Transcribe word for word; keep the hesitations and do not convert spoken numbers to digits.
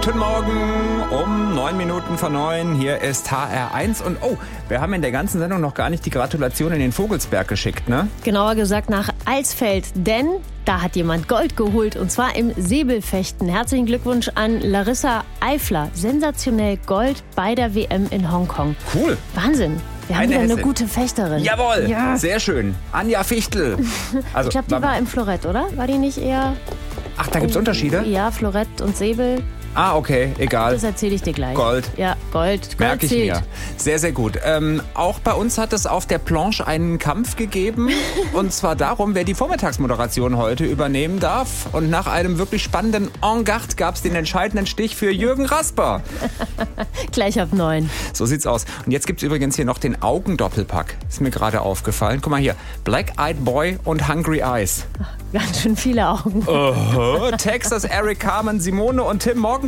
Guten Morgen um neun Minuten vor neun. Hier ist H R eins. Und oh, wir haben in der ganzen Sendung noch gar nicht die Gratulation in den Vogelsberg geschickt, ne? Genauer gesagt nach Alsfeld, denn da hat jemand Gold geholt und zwar im Säbelfechten. Herzlichen Glückwunsch an Larissa Eifler. Sensationell Gold bei der W M in Hongkong. Cool. Wahnsinn. Wir haben Eine wieder eine Hessin. gute Fechterin. Jawohl, Ja. sehr schön. Anja Fichtel. Also, Ich glaube, die war im Florett, oder? War die nicht eher... Ach, da gibt's Unterschiede? Ja, Florett und Säbel. Ah, okay, egal. Das erzähle ich dir gleich. Gold. Ja, Gold. Gold Merke ich zählt. mir. Sehr, sehr gut. Ähm, auch bei uns hat es auf der Planche einen Kampf gegeben. Und zwar darum, wer die Vormittagsmoderation heute übernehmen darf. Und nach einem wirklich spannenden En garde gab es den entscheidenden Stich für Jürgen Rasper. Gleich ab neun. So sieht's aus. Und jetzt gibt's übrigens hier noch den Augendoppelpack. Ist mir gerade aufgefallen. Guck mal hier. Black Eyed Boy und Hungry Eyes. Ganz schön viele Augen. Uh-huh. Texas, Eric, Carmen, Simone und Tim. Morgen